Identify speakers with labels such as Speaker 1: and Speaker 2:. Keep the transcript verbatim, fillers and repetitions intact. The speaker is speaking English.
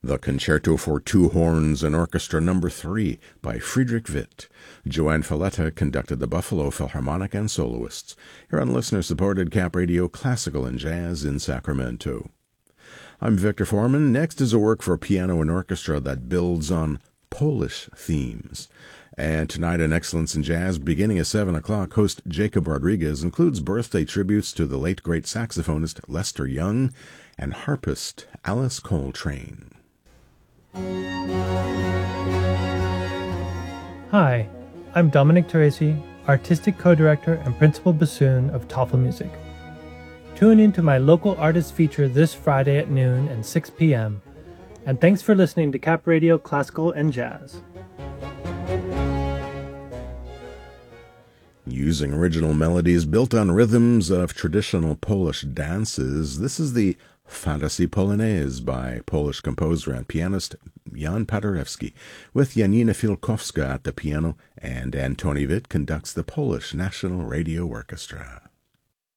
Speaker 1: The Concerto for Two Horns and Orchestra Number three by Friedrich Witt. Joanne Falletta conducted the Buffalo Philharmonic and soloists. Here on listener-supported Cap Radio Classical and Jazz in Sacramento. I'm Victor Foreman. Next is a work for piano and orchestra that builds on Polish themes. And tonight in Excellence in Jazz, beginning at seven o'clock, host Jacob Rodriguez includes birthday tributes to the late great saxophonist Lester Young and harpist Alice Coltrane.
Speaker 2: Hi, I'm Dominic Teresi, Artistic Co-Director and Principal Bassoon of Toffel Music. Tune in to my local artist feature this Friday at noon and six p.m. And thanks for listening to Cap Radio Classical and Jazz.
Speaker 1: Using original melodies built on rhythms of traditional Polish dances, this is the Fantasy Polonaise by Polish composer and pianist Jan Paderewski, with Janina Filkowska at the piano, and Antoni Witt conducts the Polish National Radio Orchestra.